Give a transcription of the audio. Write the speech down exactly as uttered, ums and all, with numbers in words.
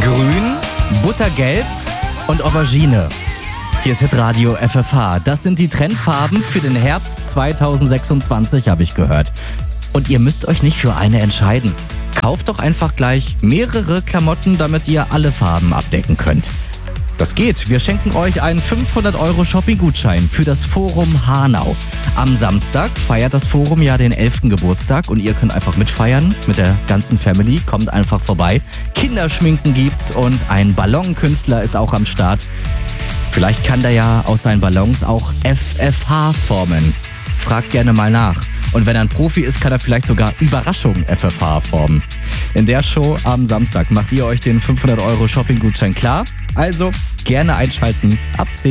Grün, Buttergelb und Aubergine. Hier ist Hitradio F F H. Das sind die Trendfarben für den Herbst zweitausendsechsundzwanzig, habe ich gehört. Und ihr müsst euch nicht für eine entscheiden. Kauft doch einfach gleich mehrere Klamotten, damit ihr alle Farben abdecken könnt. Das geht. Wir schenken euch einen fünfhundert Euro Shopping-Gutschein für das Forum Hanau. Am Samstag feiert das Forum ja den elften Geburtstag und ihr könnt einfach mitfeiern mit der ganzen Family. Kommt einfach vorbei. Kinderschminken gibt's und ein Ballonkünstler ist auch am Start. Vielleicht kann der ja aus seinen Ballons auch F F H formen. Fragt gerne mal nach. Und wenn er ein Profi ist, kann er vielleicht sogar Überraschung F F H formen. In der Show am Samstag macht ihr euch den fünfhundert Euro Shopping-Gutschein klar. Also gerne einschalten ab zehn.